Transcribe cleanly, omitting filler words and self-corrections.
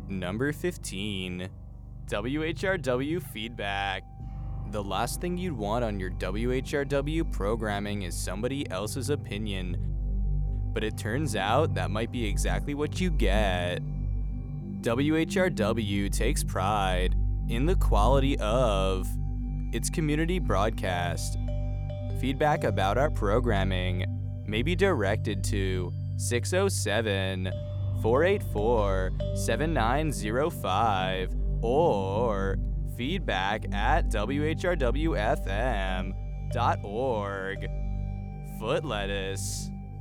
Number 15. WHRW feedback. The last thing you'd want on your WHRW programming is somebody else's opinion. But it turns out that might be exactly what you get. WHRW takes pride in the quality of its community broadcast. Feedback about our programming may be directed to 607-484-7905 or feedback@whrwfm.org. Foot lettuce.